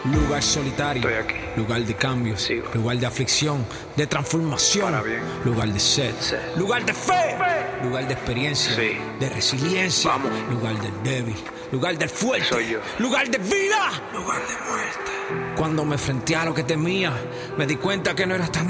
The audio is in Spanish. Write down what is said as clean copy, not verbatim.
Lugar solitario, Estoy aquí. lugar de cambio, Sigo. lugar de aflicción, de transformación, Para bien. lugar de sed, lugar de fe, lugar de experiencia, Sí. de resiliencia, Vamos. lugar del débil, lugar del fuerte, Soy yo. lugar de vida, lugar de muerte. Cuando me enfrenté a lo que temía, me di cuenta que no era tan